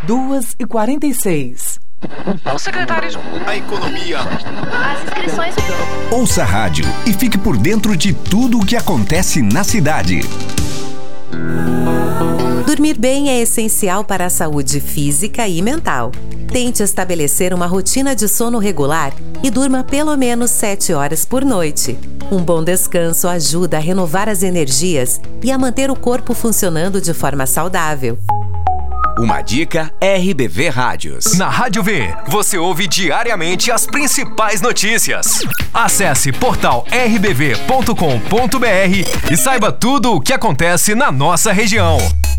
2h46. Os secretários. A economia. As inscrições. Ouça a rádio e fique por dentro de tudo o que acontece na cidade. Dormir bem é essencial para a saúde física e mental. Tente estabelecer uma rotina de sono regular e durma pelo menos 7 horas por noite. Um bom descanso ajuda a renovar as energias e a manter o corpo funcionando de forma saudável. Uma dica RBV Rádios. Na Rádio V, você ouve diariamente as principais notícias. Acesse portal rbv.com.br e saiba tudo o que acontece na nossa região.